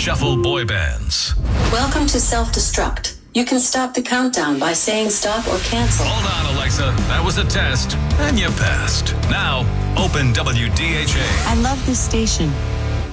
Shuffle boy bands. Welcome to Self-Destruct. You can stop the countdown by saying stop or cancel. Hold on, Alexa. That was a test, and you passed. Now, open WDHA. I love this station.